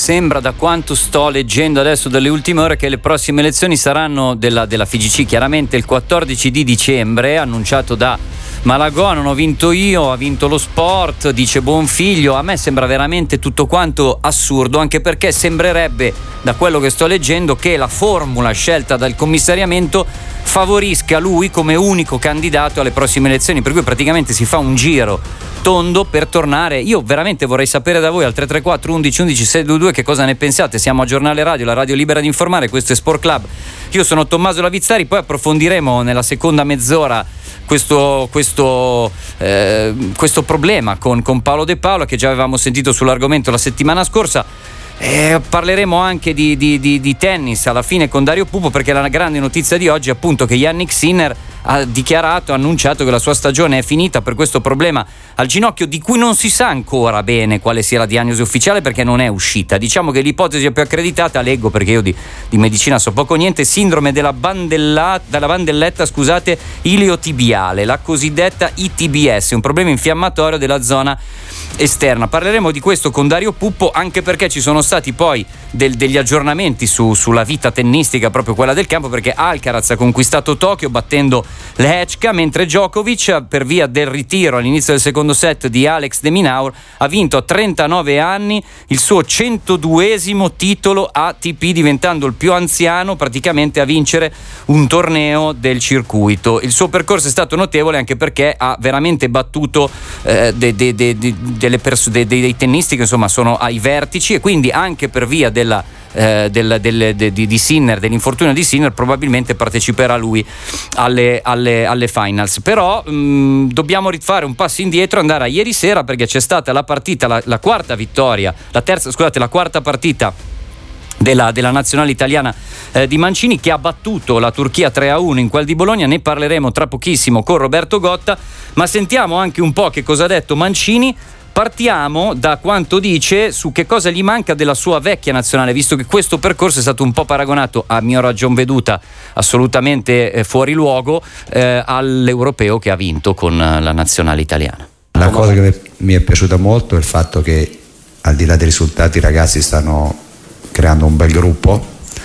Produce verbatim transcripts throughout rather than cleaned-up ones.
sembra, da quanto sto leggendo adesso dalle ultime ore, che le prossime elezioni saranno della, della F I G C chiaramente il quattordici di dicembre, annunciato da Malagò. Non ho vinto io, ha vinto lo sport, dice Buonfiglio. A me sembra veramente tutto quanto assurdo, anche perché sembrerebbe, da quello che sto leggendo, che la formula scelta dal commissariamento favorisca lui come unico candidato alle prossime elezioni, per cui praticamente si fa un giro tondo per tornare. Io veramente vorrei sapere da voi al tre tre quattro undici undici seicentoventidue che cosa ne pensate. Siamo a Giornale Radio, la radio libera di informare, questo è Sport Club. Io sono Tommaso Lavizzari, poi approfondiremo nella seconda mezz'ora questo, questo, eh, questo problema con, con Paolo De Paolo, che già avevamo sentito sull'argomento la settimana scorsa. E parleremo anche di, di, di, di tennis alla fine con Dario Pupo, perché la grande notizia di oggi è appunto che Jannik Sinner ha dichiarato, ha annunciato che la sua stagione è finita per questo problema al ginocchio, di cui non si sa ancora bene quale sia la diagnosi ufficiale, perché non è uscita. Diciamo che l'ipotesi più accreditata, leggo perché io di, di medicina so poco o niente, sindrome della, bandella, della bandelletta scusate, iliotibiale, la cosiddetta I T B S, un problema infiammatorio della zona esterna. Parleremo di questo con Dario Puppo, anche perché ci sono stati poi del, degli aggiornamenti su, sulla vita tennistica, proprio quella del campo, perché Alcaraz ha conquistato Tokyo battendo Lehečka, mentre Djokovic, per via del ritiro all'inizio del secondo set di Alex de Minaur, ha vinto a trentanove anni il suo centoduesimo titolo A T P, diventando il più anziano praticamente a vincere un torneo del circuito. Il suo percorso è stato notevole anche perché ha veramente battuto eh, de, de, de, de, delle perso- de, de, dei tennisti che insomma sono ai vertici, e quindi anche per via della Eh, del, del, de, di, di Sinner, dell'infortunio di Sinner, probabilmente parteciperà lui alle, alle, alle finals. Però mh, dobbiamo rifare un passo indietro, andare a ieri sera, perché c'è stata la partita, la, la quarta vittoria, la terza, scusate, la quarta partita Della, della nazionale italiana eh, di Mancini, che ha battuto la Turchia tre a uno in quel di Bologna. Ne parleremo tra pochissimo con Roberto Gotta, ma sentiamo anche un po' che cosa ha detto Mancini. Partiamo da quanto dice su che cosa gli manca della sua vecchia nazionale, visto che questo percorso è stato un po' paragonato, a mio ragion veduta assolutamente eh, fuori luogo, eh, all'europeo che ha vinto con la nazionale italiana. La cosa che mi è piaciuta molto è il fatto che, al di là dei risultati, i ragazzi stanno creando un bel gruppo,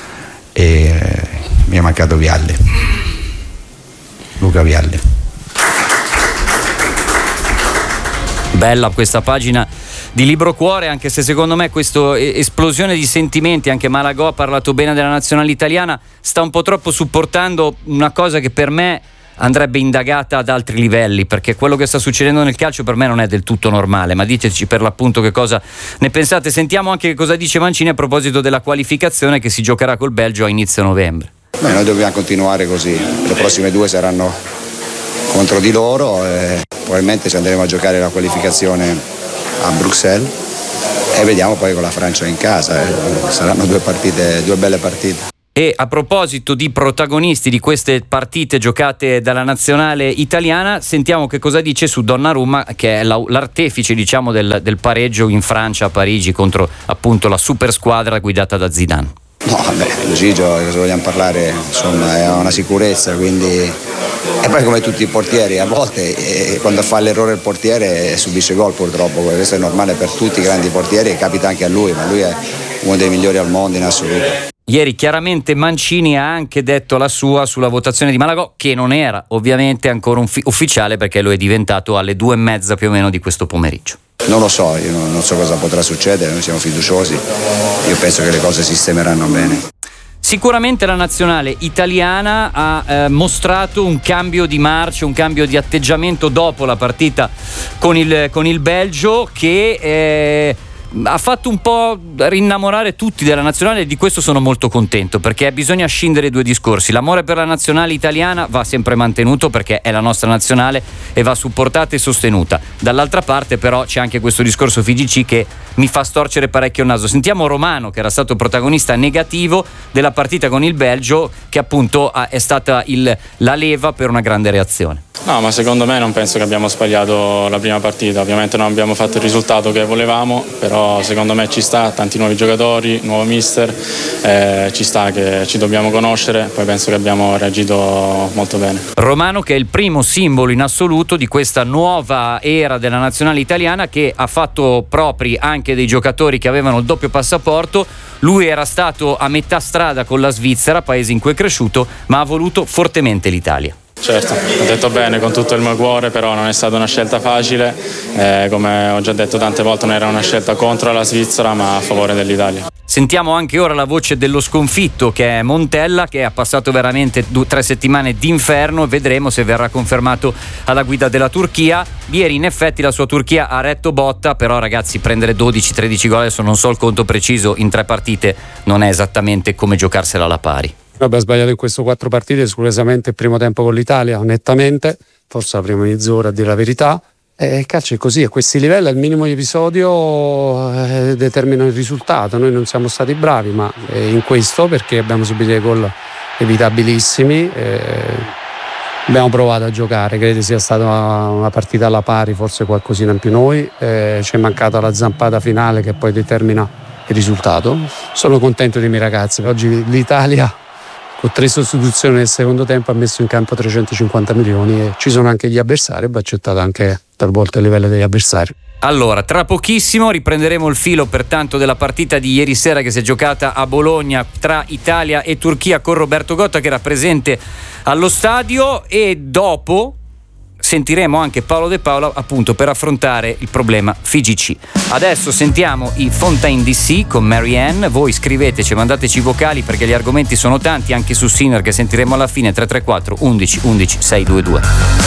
e mi è mancato Vialli, Luca Vialli. Bella questa pagina di Libro Cuore, anche se secondo me questa esplosione di sentimenti, anche Malagò ha parlato bene della nazionale italiana, sta un po' troppo supportando una cosa che per me andrebbe indagata ad altri livelli, perché quello che sta succedendo nel calcio per me non è del tutto normale. Ma diteci per l'appunto che cosa ne pensate. Sentiamo anche che cosa dice Mancini a proposito della qualificazione che si giocherà col Belgio a inizio novembre. Beh, noi dobbiamo continuare così, le prossime due saranno contro di loro, e probabilmente ci andremo a giocare la qualificazione a Bruxelles e vediamo poi con la Francia in casa, eh. Saranno due partite, due belle partite. E a proposito di protagonisti di queste partite giocate dalla nazionale italiana, sentiamo che cosa dice su Donnarumma, che è l'artefice, diciamo, del, del pareggio in Francia a Parigi contro appunto la super squadra guidata da Zidane. No, vabbè, lo Gigio, cosa vogliamo parlare, insomma, è una sicurezza, quindi. E poi come tutti i portieri, a volte eh, quando fa l'errore il portiere subisce gol, purtroppo, questo è normale per tutti i grandi portieri e capita anche a lui, ma lui è uno dei migliori al mondo in assoluto. Ieri chiaramente Mancini ha anche detto la sua sulla votazione di Malagò, che non era ovviamente ancora un fi- ufficiale, perché lo è diventato alle due e mezza più o meno di questo pomeriggio. Non lo so, io non, non so cosa potrà succedere, noi siamo fiduciosi, io penso che le cose sistemeranno bene. Sicuramente la nazionale italiana ha eh, mostrato un cambio di marcia, un cambio di atteggiamento dopo la partita con il, con il Belgio, che eh, ha fatto un po' rinnamorare tutti della nazionale, e di questo sono molto contento, perché bisogna scindere i due discorsi. L'amore per la nazionale italiana va sempre mantenuto, perché è la nostra nazionale e va supportata e sostenuta. Dall'altra parte però c'è anche questo discorso F I G C che mi fa storcere parecchio il naso. Sentiamo Romano, che era stato protagonista negativo della partita con il Belgio, che appunto è stata il, la leva per una grande reazione. No, ma secondo me non penso che abbiamo sbagliato la prima partita. Ovviamente non abbiamo fatto il risultato che volevamo, però secondo me ci sta, tanti nuovi giocatori, nuovo mister, eh, ci sta che ci dobbiamo conoscere, poi penso che abbiamo reagito molto bene. Romano, che è il primo simbolo in assoluto di questa nuova era della nazionale italiana, che ha fatto propri anche dei giocatori che avevano il doppio passaporto. Lui era stato a metà strada con la Svizzera, paese in cui è cresciuto, ma ha voluto fortemente l'Italia. Certo, ho detto bene con tutto il mio cuore, però non è stata una scelta facile, eh, come ho già detto tante volte non era una scelta contro la Svizzera ma a favore dell'Italia. Sentiamo anche ora la voce dello sconfitto, che è Montella, che ha passato veramente due, tre settimane d'inferno, e vedremo se verrà confermato alla guida della Turchia. Ieri in effetti la sua Turchia ha retto botta, però ragazzi, prendere dodici tredici gol, adesso non so il conto preciso, in tre partite non è esattamente come giocarsela alla pari. Abbiamo sbagliato in queste quattro partite, esclusivamente il primo tempo con l'Italia, nettamente, forse la prima mezz'ora a dire la verità. E il calcio è così, a questi livelli al minimo episodio eh, determina il risultato. Noi non siamo stati bravi, ma eh, in questo, perché abbiamo subito dei gol evitabilissimi, eh, abbiamo provato a giocare, credo sia stata una, una partita alla pari, forse qualcosina in più noi, eh, ci è mancata la zampata finale che poi determina il risultato. Sono contento dei miei ragazzi, oggi l'Italia con tre sostituzioni nel secondo tempo ha messo in campo trecentocinquanta milioni e ci sono anche gli avversari, va accettato anche talvolta il livello degli avversari. Allora, tra pochissimo riprenderemo il filo pertanto della partita di ieri sera che si è giocata a Bologna tra Italia e Turchia, con Roberto Gotta che era presente allo stadio, e dopo sentiremo anche Paolo De Paola appunto per affrontare il problema F I G C. Adesso sentiamo i Fontaine D C con Marianne. Voi scriveteci, mandateci vocali perché gli argomenti sono tanti, anche su Sinner che sentiremo alla fine. Tre tre quattro undici undici sei due due.